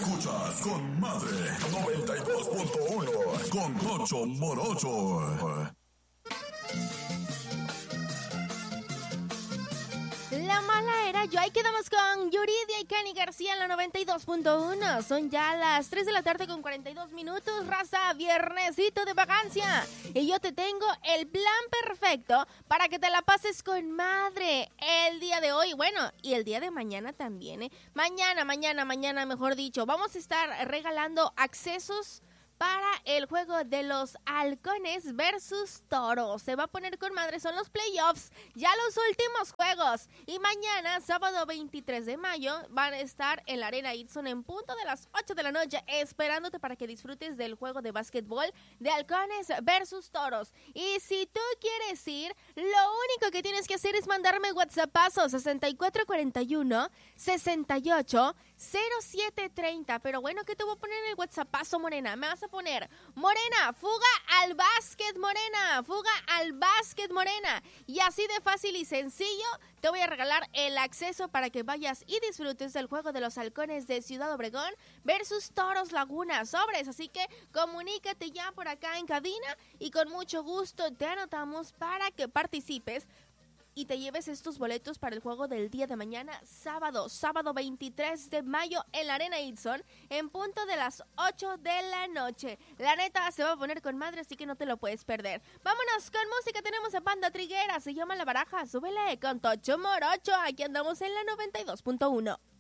Escuchas con Madre 92.1 con Tocho Morocho. La mala era yo. Ahí quedamos con Yuridia y Kenny García en la 92.1. Son ya las 3 de la tarde con 42 minutos. Raza, viernesito de vacancia. Y yo te tengo el plan perfecto para que te la pases con madre el día de hoy. Bueno, y el día de mañana también, ¿eh? Mañana, mejor dicho. Vamos a estar regalando accesos para el juego de los halcones versus toros. Se va a poner con madre, son los playoffs, ya los últimos juegos. Y mañana, sábado 23 de mayo, van a estar en la Arena Itzon en punto de las 8 de la noche, esperándote para que disfrutes del juego de básquetbol de halcones versus toros. Y si tú quieres ir, lo único que tienes que hacer es mandarme WhatsAppazo 6441-680730. Pero bueno, ¿qué te voy a poner en el WhatsAppazo, morena? Me vas a poner, morena, fuga al básquet, morena, fuga al básquet, morena. Y así de fácil y sencillo, te voy a regalar el acceso para que vayas y disfrutes del juego de los halcones de Ciudad Obregón versus Toros Laguna. Sobres, así que comunícate ya por acá en cabina y con mucho gusto te anotamos para que participes y te lleves estos boletos para el juego del día de mañana, sábado 23 de mayo en la Arena Itzon, en punto de las 8 de la noche. La neta se va a poner con madre, así que no te lo puedes perder. Vámonos con música, tenemos a Banda Triguera, se llama La Baraja, súbele con Tocho Morocho, aquí andamos en la 92.1.